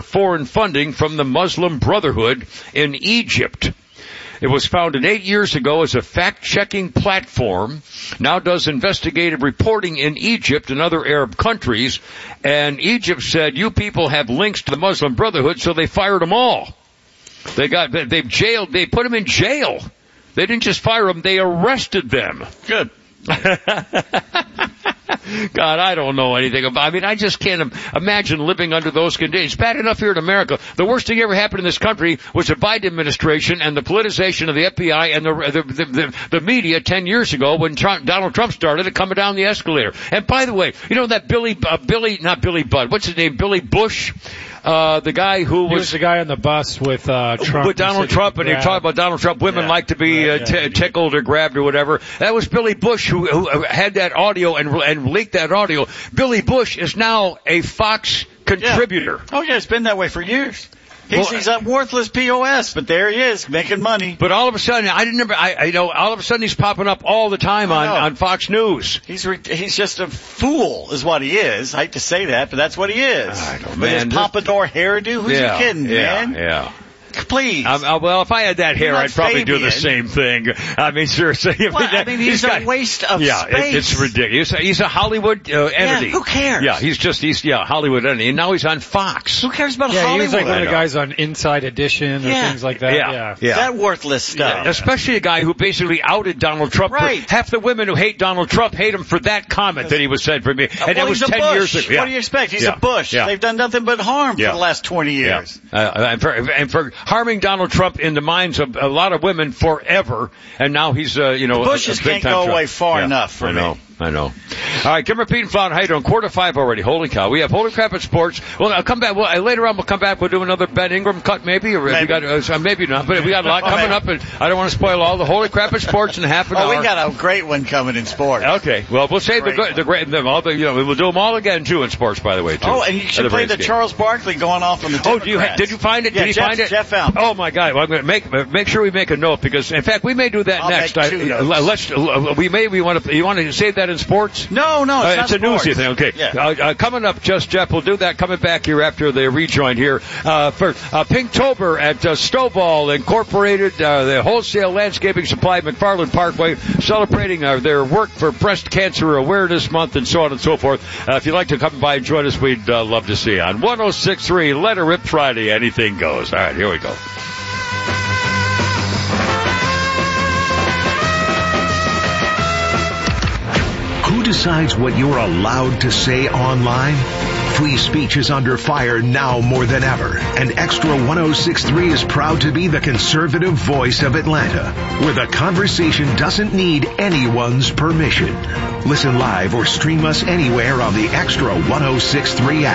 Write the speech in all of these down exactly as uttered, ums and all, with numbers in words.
foreign funding from the Muslim Brotherhood in Egypt. It was founded eight years ago as a fact-checking platform, now does investigative reporting in Egypt and other Arab countries, and Egypt said, you people have links to the Muslim Brotherhood, so they fired them all. They got, they've jailed, they put them in jail. They didn't just fire them, they arrested them. Good. God, I don't know anything about, I mean, I just can't imagine living under those conditions. Bad enough here in America. The worst thing ever happened in this country was the Biden administration and the politicization of the F B I and the, the, the, the, the media ten years ago when Trump, Donald Trump started it coming down the escalator. And by the way, you know that Billy, uh, Billy, not Billy Budd, what's his name, Billy Bush? Uh, the guy who was, he was the guy on the bus with, uh, Trump. With Donald Trump, and he talked about Donald Trump. Women yeah. like to be, uh, t- tickled or grabbed or whatever. That was Billy Bush who, who had that audio and, and leaked that audio. Billy Bush is now a Fox contributor. Yeah. Oh yeah, it's been that way for years. He's, Well, he's a worthless P O S, but there he is, making money. But all of a sudden, I didn't remember, I, I you know, all of a sudden he's popping up all the time on, on Fox News. He's re- he's just a fool, is what he is. I hate to say that, but that's what he is. I know, With man. his pompadour hairdo, who's yeah, you kidding, yeah, man? Yeah. Please. Um, uh, well, if I had that hair, You're not I'd probably do the Fabian. same thing. I mean, seriously. I mean, Well, I that- mean, he's got- a waste of yeah, space. it, it's ridiculous. He's a, he's a Hollywood uh, entity. Yeah, who cares? Yeah, he's just, he's, yeah, Hollywood entity. And now he's on Fox. Who cares about Yeah, Hollywood? he was like one I of the know. guys on Inside Edition or Yeah. things like that. Yeah, Yeah. yeah. That worthless stuff. Yeah, especially a guy who basically outed Donald Trump. Right. Half the women who hate Donald Trump hate him for that comment that he was said for me. And well, that was he's a ten Bush. years ago. Yeah. What do you expect? He's Yeah. a Bush. Yeah. They've done nothing but harm Yeah. for the last twenty years. Yeah. Uh, and, for, and for harming Donald Trump in the minds of a lot of women forever, and now he's, uh, you know, The Bushes a, a big can't go time away Trump. far Yeah, enough for I know. me. I know. All right, Kimmer, Pete, and Flown, how you doing? Quarter five already. Holy cow. We have Holy Crap at Sports. Well, I'll come back. Well, later on we'll come back. We'll do another Ben Ingram cut maybe, or Maybe. we got, uh, maybe not, but we got a lot coming maybe. up, and I don't want to spoil all the Holy Crap at Sports in half an Oh, hour. we got a great one coming in sports. Okay, well, we'll save the Great good, the great, the, all the, you know, we'll do them all again too in sports, by the way, too. Oh, and you should At play Braves the game. Charles Barkley going off on the Oh, do you, Democrats. did you find it? Yeah, did you Jeff, find it? Jeff found it. Oh my God! Well, I'm going to make make sure we make a note because, in fact, we may do that I'll next. make two I, notes. let's we may we want to you want to save that in sports. No, no, it's Uh, not it's a sports. newsy thing. Okay. Yeah. Uh, uh, coming up, just Jeff. We'll do that coming back here after the rejoin here uh, for uh, Pinktober at uh, Stovall Incorporated, uh, the wholesale landscaping supply at McFarland Parkway, celebrating uh, their work for Breast Cancer Awareness Month and so on and so forth. Uh, if you'd like to come by and join us, we'd uh, love to see you on one oh six point three. Let Her Rip Friday. Anything goes. All right, here we go. Who decides what you're allowed to say online? Free speech is under fire now more than ever, and Extra one oh six point three is proud to be the conservative voice of Atlanta, where the conversation doesn't need anyone's permission. Listen live or stream us anywhere on the Extra one oh six point three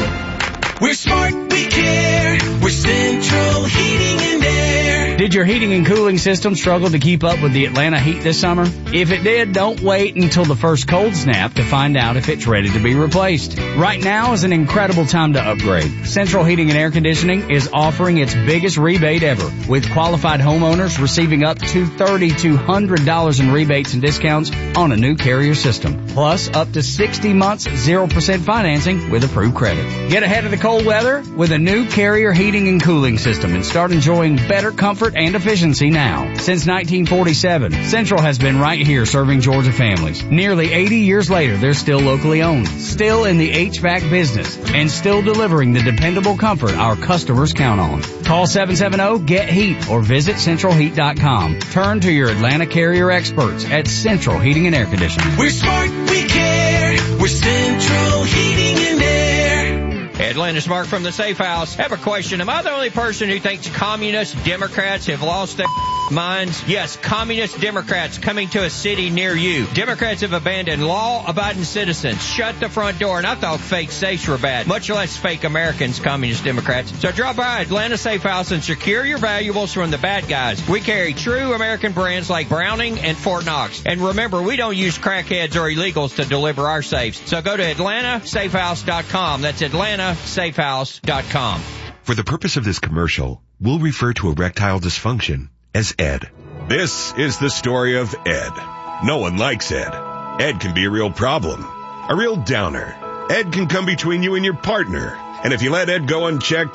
app. We're smart, we care. We're Central Heating and Air. Did your heating and cooling system struggle to keep up with the Atlanta heat this summer? If it did, don't wait until the first cold snap to find out if it's ready to be replaced. Right now is an incredible time to upgrade. Central Heating and Air Conditioning is offering its biggest rebate ever, with qualified homeowners receiving up to three thousand two hundred dollars in rebates and discounts on a new Carrier system, plus up to sixty months zero percent financing with approved credit. Get ahead of the cold weather with a new Carrier heating and cooling system and start enjoying better comfort and efficiency now. Since nineteen forty-seven, Central has been right here serving Georgia families. Nearly eighty years later, they're still locally owned, still in the H V A C business, and still delivering the dependable comfort our customers count on. Call seven seven zero, G E T HEAT or visit central heat dot com. Turn to your Atlanta Carrier experts at Central Heating and Air Conditioning. We're smart, we care. We're Central Heating and Air. Atlanta's Mark from the Safe House. Have a question. Am I the only person who thinks communist Democrats have lost their minds? Yes, communist Democrats coming to a city near you. Democrats have abandoned law-abiding citizens, shut the front door, and I thought fake safes were bad, much less fake Americans, communist Democrats. So drop by Atlanta Safe House and secure your valuables from the bad guys. We carry true American brands like Browning and Fort Knox. And remember, we don't use crackheads or illegals to deliver our safes. So go to atlanta safe house dot com. That's atlanta safe house dot com. For the purpose of this commercial, we'll refer to erectile dysfunction as Ed. This is the story of Ed. No one likes Ed. Ed can be a real problem, a real downer. Ed can come between you and your partner. And if you let Ed go unchecked,